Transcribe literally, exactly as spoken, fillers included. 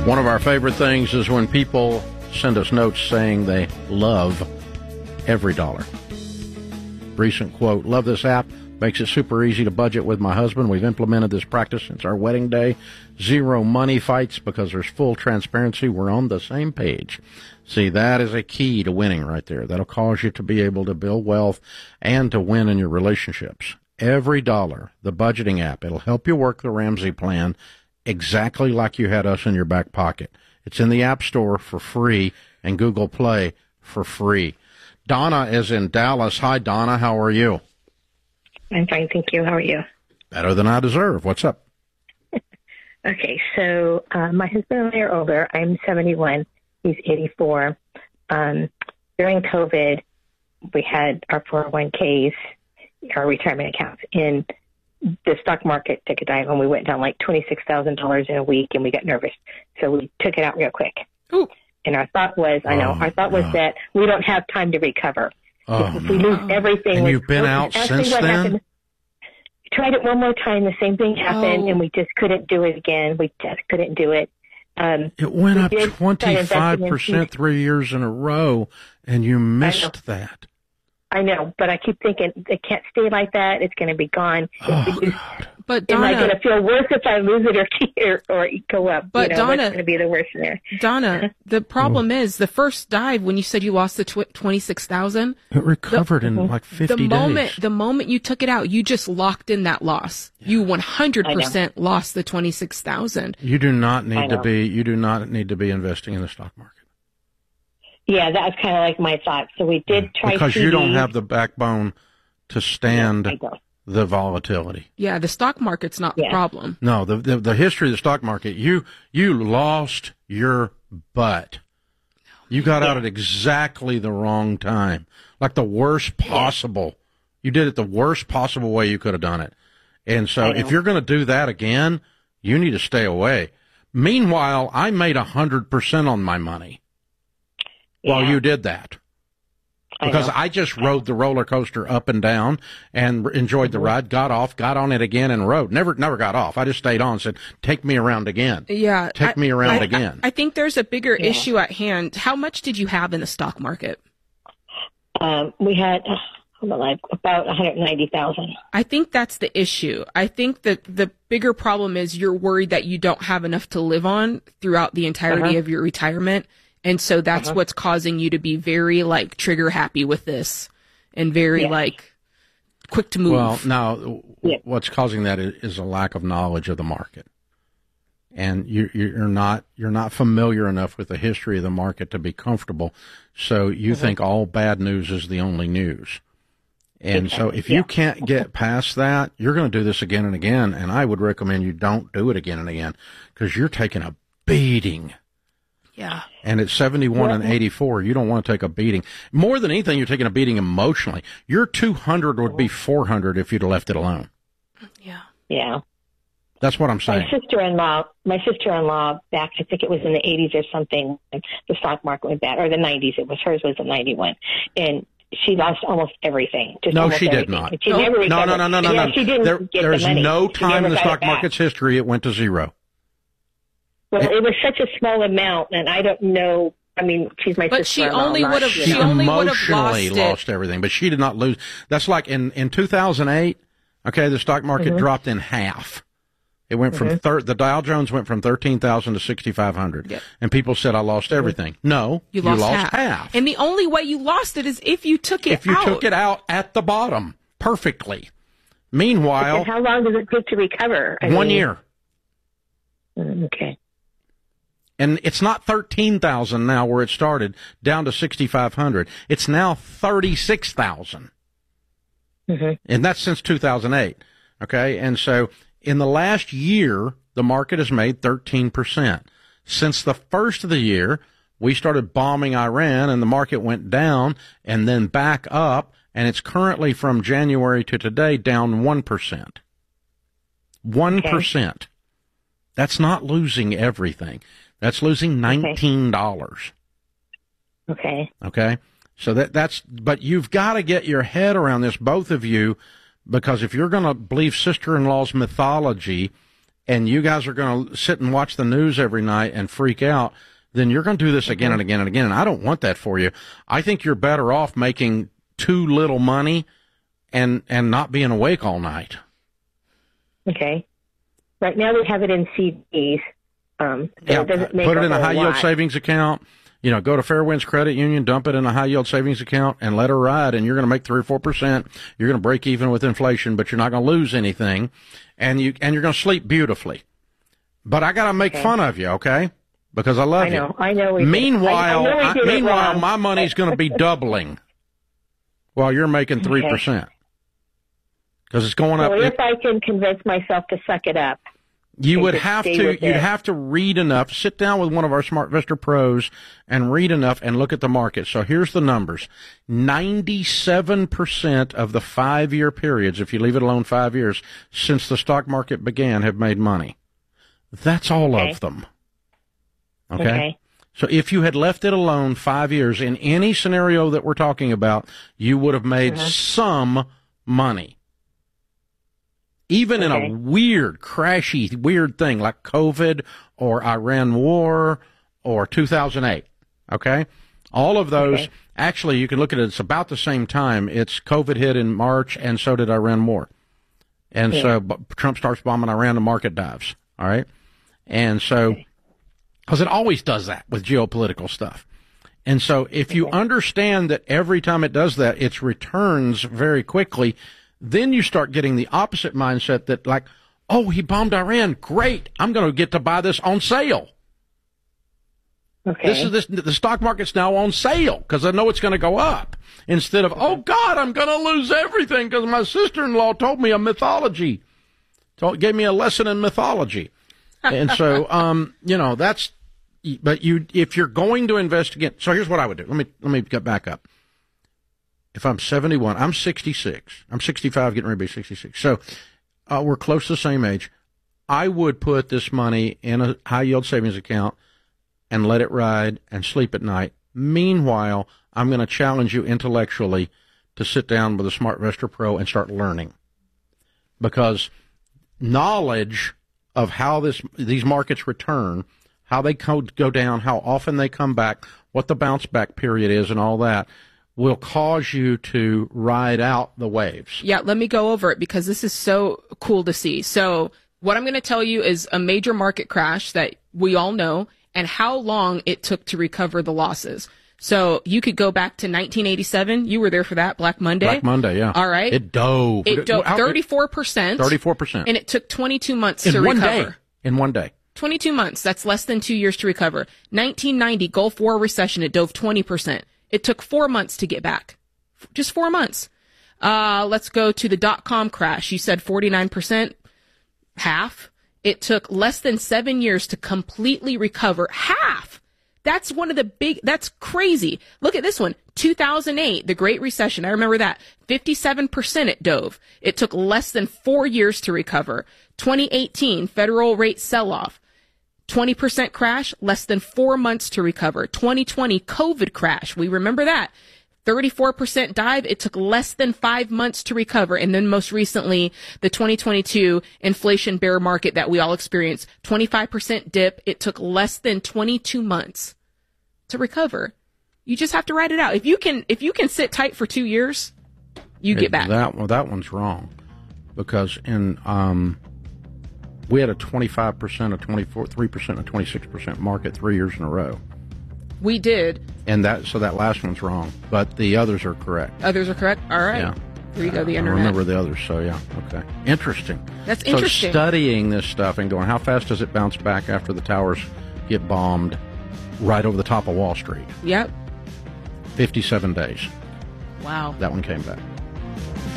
One of our favorite things is when people send us notes saying they love every dollar. Recent quote, love this app. Makes it super easy to budget with my husband. We've implemented this practice since our wedding day. Zero money fights because there's full transparency. We're on the same page. See, that is a key to winning right there. That'll cause you to be able to build wealth and to win in your relationships. Every dollar, the budgeting app, it'll help you work the Ramsey plan exactly like you had us in your back pocket. It's in the App Store for free and Google Play for free. Donna is in Dallas. Hi, Donna. How are you? I'm fine, thank you. How are you? Better than I deserve. What's up? Okay, so uh, my husband and I are older. I'm seventy-one. He's eighty-four. Um, during COVID, we had our four oh one k's, our retirement accounts, and the stock market took a dive, and we went down like twenty-six thousand dollars in a week, and we got nervous. So we took it out real quick. Ooh. And our thought was, I know, oh, our thought was no. that we don't have time to recover. Oh, if we lose everything. And we, you've been out since then? Happened. We tried it one more time. The same thing happened, Oh. and we just couldn't do it again. We just couldn't do it. Um, It went we up did twenty-five percent in- three years in a row, and you missed that. I know, but I keep thinking it can't stay like that. It's going to be gone. Oh, It's- God. But Am I Donna, going to feel worse if I lose it or or, or go up? But you know, Donna- what's going to be the worst there? Donna, the problem is the first dive when you said you lost the tw- twenty-six thousand. It recovered in like fifty The moment days. the moment you took it out, you just locked in that loss. You one hundred percent lost the twenty-six thousand. You do not I need to know. be. You do not need to be investing in the stock market Yeah, that was kind of like my thought. So we did try because C Ds. you don't have the backbone to stand I don't. the volatility. Yeah, the stock market's not the Yeah. problem. No, the, the the history of the stock market. You you lost your butt. You got out at exactly the wrong time, like the worst possible. You did it the worst possible way you could have done it. And so, I know. if you're going to do that again, you need to stay away. Meanwhile, I made a hundred percent on my money while Yeah. you did that. I Because know. I just rode the roller coaster up and down and enjoyed the ride, got off, got on it again and rode. Never, never got off. I just stayed on and said, take me around again. Yeah. Take I- me around I- again. I, I think there's a bigger Yeah. issue at hand. How much did you have in the stock market? Um, we had uh, hold on, like about one hundred ninety thousand. I think that's the issue. I think that the bigger problem is you're worried that you don't have enough to live on throughout the entirety Uh-huh. of your retirement. And so that's Uh-huh. what's causing you to be very like trigger happy with this and very Yeah. like quick to move. Well, now, w- Yeah. what's causing that is, is a lack of knowledge of the market. And you, you're not you're not familiar enough with the history of the market to be comfortable. So you think all bad news is the only news. And so if you Yeah. can't get past that, you're going to do this again and again. And I would recommend you don't do it again and again because you're taking a beating. yeah. And at seventy-one and eighty-four, you don't want to take a beating. More than anything, you're taking a beating emotionally. Your two hundred would be four hundred if you'd have left it alone. Yeah. Yeah. That's what I'm My saying. sister-in-law, my sister-in-law back, I think it was in the eighties or something, the stock market went bad, or the nineties. It was hers was in ninety-one. And she lost almost everything. Just No, almost she did everything. not. And she No. never No, recovered. no, no, no, no, yeah, no. She didn't There, get there's the money. no She time never in the got it stock back. market's history it went to zero. Well, it was such a small amount, and I don't know. I mean, she's my But she sister-in-law. only not, would've- you she know. only would have Emotionally lost it. lost everything, but she did not lose. That's like in, in two thousand eight, okay, the stock market Mm-hmm. dropped in half. It went from thir- the Dow Jones went from thirteen thousand to sixty-five hundred. Yep. And people said, I lost everything. No, You lost, half. half. And the only way you lost it is if you took it if you out. took it out at the bottom perfectly. Meanwhile, And how long does it take to recover? I one mean, year. mm, Okay. And it's not thirteen thousand now where it started, down to sixty-five hundred. It's now thirty-six thousand. Mm-hmm. And that's since two thousand eight. Okay. And so in the last year, the market has made thirteen percent. Since the first of the year, we started bombing Iran and the market went down and then back up. And it's currently from January to today down one percent. one percent. That's not losing everything. That's losing nineteen dollars. Okay. Okay. So that, that's, but you've got to get your head around this, both of you, because if you're going to believe sister-in-law's mythology and you guys are going to sit and watch the news every night and freak out, then you're going to do this again and again and again. And I don't want that for you. I think you're better off making too little money and, and not being awake all night. Okay. Right now we have it in C Ds. Um, so yeah, it doesn't make put it a in a whole high yield lot. savings account. You know, go to Fairwinds Credit Union, dump it in a high yield savings account, and let her ride. And you're going to make three or four percent. You're going to break even with inflation, but you're not going to lose anything, and you and you're going to sleep beautifully. But I got to make okay. fun of you, okay? Because I love I know. you. I know. We meanwhile, did. I, I know we did I, meanwhile, it wrong. my money's going to be doubling while you're making three percent because it's going up. So if I can convince myself to suck it up. You would have to, you'd it. have to read enough, sit down with one of our SmartVestor pros and read enough and look at the market. So here's the numbers. ninety-seven percent of the five-year periods, if you leave it alone five years, since the stock market began, have made money. That's all okay. of them. Okay? okay? So if you had left it alone five years, in any scenario that we're talking about, you would have made uh-huh. some money. Even okay. in a weird, crashy, weird thing like COVID or Iran war or two thousand eight, okay? All of those, okay. actually, you can look at it, it's about the same time. It's COVID hit in March, and so did Iran war. And yeah. so Trump starts bombing Iran, the market dives, all right? And so, because okay. it always does that with geopolitical stuff. And so if you okay. understand that every time it does that, its returns very quickly, then you start getting the opposite mindset that, like, oh, he bombed Iran. Great. I'm going to get to buy this on sale. Okay. This is this, the stock market's now on sale because I know it's going to go up. Instead of, okay. oh, God, I'm going to lose everything because my sister-in-law told me a mythology. Told, gave me a lesson in mythology. And so, um, you know, that's, but you, if you're going to invest again, so here's what I would do. Let me, let me get back up. If I'm seventy-one, I'm sixty-six. I'm sixty-five, getting ready to be sixty-six. So uh, we're close to the same age. I would put this money in a high-yield savings account and let it ride and sleep at night. Meanwhile, I'm going to challenge you intellectually to sit down with a SmartVestor Pro and start learning. Because knowledge of how this these markets return, how they go down, how often they come back, what the bounce-back period is and all that, will cause you to ride out the waves. Yeah, let me go over it because this is so cool to see. So what I'm going to tell you is a major market crash that we all know and how long it took to recover the losses. So you could go back to nineteen eighty-seven. You were there for that, Black Monday. Black Monday, yeah. All right. It dove. It dove thirty-four percent. thirty-four percent. And it took twenty-two months In to one recover. Day. In one day. twenty-two months. That's less than two years to recover. nineteen ninety, Gulf War recession. It dove twenty percent. It took four months to get back. Just four months. Uh, let's go to the dot-com crash. You said forty-nine percent, half. It took less than seven years to completely recover. Half. That's one of the big, that's crazy. Look at this one. two thousand eight, the Great Recession. I remember that. fifty-seven percent it dove. It took less than four years to recover. twenty eighteen, federal rate sell-off. twenty percent crash, less than four months to recover. twenty twenty COVID crash. We remember that. thirty-four percent dive. It took less than five months to recover. And then most recently, the twenty twenty-two inflation bear market that we all experienced. twenty-five percent dip. It took less than twenty-two months to recover. You just have to ride it out. If you can, if you can sit tight for two years, you get back. That, well, that one's wrong because in, um, we had a twenty-five percent, a twenty-four, three percent, a twenty-six percent market three years in a row. We did. And that, so that last one's wrong, but the others are correct. Others are correct? All right. Yeah. There you go, the I internet. I remember the others, so yeah, okay. Interesting. That's interesting. So studying this stuff and going, how fast does it bounce back after the towers get bombed right over the top of Wall Street? Yep. fifty-seven days. Wow. That one came back.